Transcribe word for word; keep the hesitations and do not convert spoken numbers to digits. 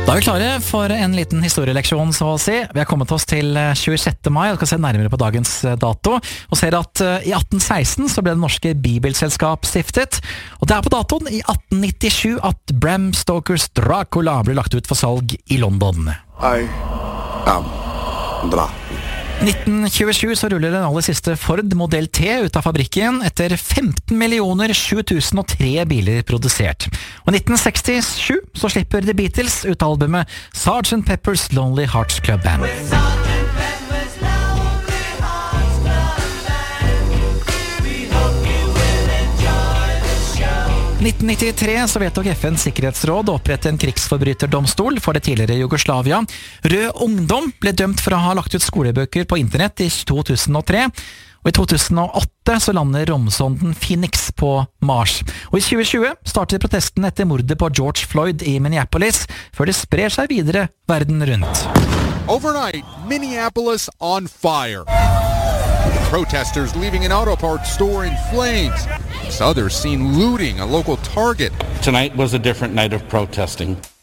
Da er vi klare for en liten historieleksjon, så å si. Vi har kommet oss til tjuesjette mai, og skal se nærmere på dagens dato, og ser at i atten seksten så ble det norske Bibelselskap stiftet, og det er på datoen i atten nittisju at Bram Stokers Dracula ble lagt ut for salg i London. I am Dracula. nitten tjuesju så ruller den aller siste Ford Model T ut av fabrikken etter femten millioner sju tusen og tre biler produsert. Og i nitten sekstisju så slipper The Beatles ut albumet sergeant Pepper's Lonely Hearts Club Band. nitten nittitre så vedtok F N's sikkerhetsråd å opprette en krigsforbryterdomstol for det tidligere Jugoslavia. Rød Ungdom ble dømt for å ha lagt ut skolebøker på internett i to tusen og tre, og i to tusen og åtte så lander romsonden Phoenix på Mars. Og i tjue tjue starter protesten etter mordet på George Floyd i Minneapolis, før det sprer seg videre verden rundt. Overnight, Minneapolis on fire. Protesters leaving an auto parts store in flames. Others seen looting a local Target. Tonight was a different night of protesting.